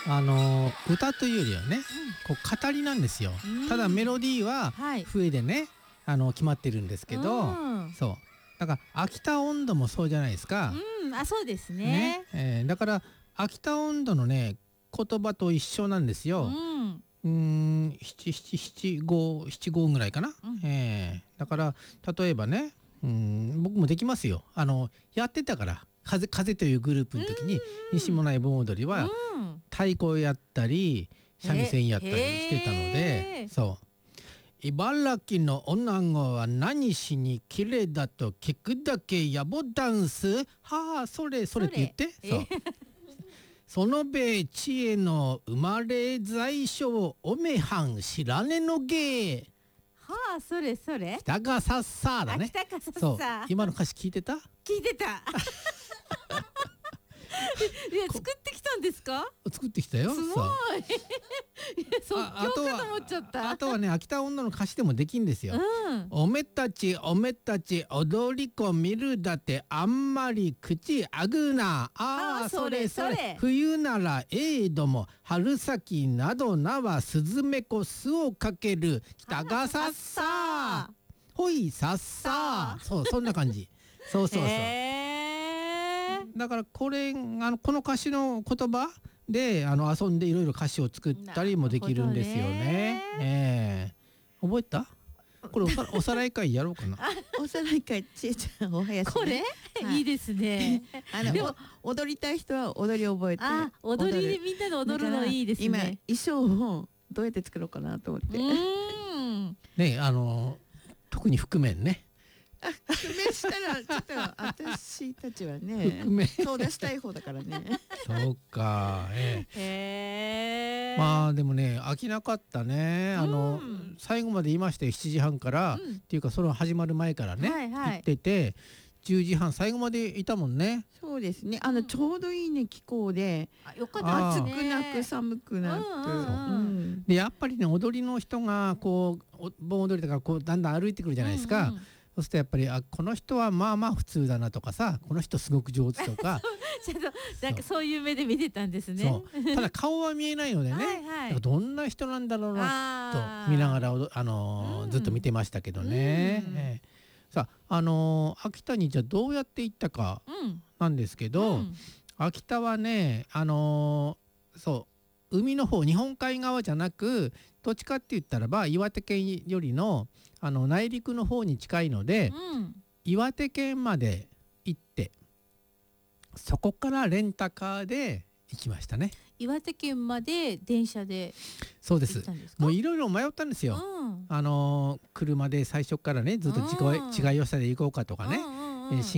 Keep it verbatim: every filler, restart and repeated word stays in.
あの歌というよりはね、こう語りなんですよ。 うんただメロディーははい笛でね、あの決まってるんですけど、 うんそうだから秋田音頭もそうじゃないですか。 うん、あ、そうですね。 ね、えーだから秋田音頭のね言葉と一緒なんですうよ。 ん、 うーん、七七七五七五ぐらいかな。 うんえーだから例えばね、うーん、僕もできますよ。あのやってたから風風というグループの時に西村井盆踊りはうん太鼓をやったり三味線やったりしてたのへで、 ーそう茨城の女子は何しに綺麗だと聞くだけ野暮ダンス、はあそれそれって言ってそれそうそのべ知恵の生まれ在所おめはん知らねの芸はあ、それそれ。 北がさっさーだあ、 ね。 来たかさそうさ。 今の歌詞聞いてた？ 聞いてた。いや、作ってきたんですか？ 作ってきたよ。 すごい。 そういや、即ああとは興かと思っちゃった。 あとはね秋田女の歌詞でもできんですよ。 うん。 おめたちおめたち踊り子見るだってあんまり口あぐなあああそれそれそれそれ冬ならえいども春先などなはスズメコ巣をかける北がさっさほいさっさそうそんな感じそうそうそうへーだからこれあのこの歌詞の言葉であの遊んでいろいろ歌詞を作ったりもできるんですよね。ええ覚えた？これおさおさらい会やろうかな。 おさらい会ちえちゃんお囃子ね。 これ、 はいいいですね。 あのでもお踊りたい人は踊り覚えて。 あ、踊りでるみんなで踊るのいいです今ね。 衣装をどうやって作ろうかなと思って。 うーん。 ねあの特に覆面ね。 覆面したらちょっと私たちはね覆面顔出したい方だからね。 そうか。ええへえ。 まあでもね飽きなかったね。あの、 うん最後までいましてしちじはんから、 うんっていうかその始まる前からね、 はいはい行っててじゅうじはん最後までいたもんね。 そうですね。あのちょうどいいね気候であ、よかっあーたですね。 暑くなく寒くなく。 うんうんうんうんでやっぱりね踊りの人がこうお盆踊りとかこうだんだん歩いてくるじゃないですか。 うんうんそうするとやっぱりあこの人はまあまあ普通だなとかさこの人すごく上手とかちょっとなんかそういう目で見てたんですね。 そうただ顔は見えないのでね、 はいはいだからどんな人なんだろうなあと見ながらおどあのーうんずっと見てましたけどね、 うんええさあ、あのー秋田にじゃあどうやって行ったかうん。 なんですけど、 うん秋田はねあのーそう海の方日本海側じゃなくどっちかって言ったらば岩手県よりのあの内陸の方に近いので、 うん。 岩手県まで行ってそこからレンタカーで行きましたね。 岩手県まで電車で行そうですったんですか。 もういろいろ迷ったんですよ。 うん。 あのー車で最初からねずっと違いうん違いをしたで行こうかとかね、 うんうんうんえー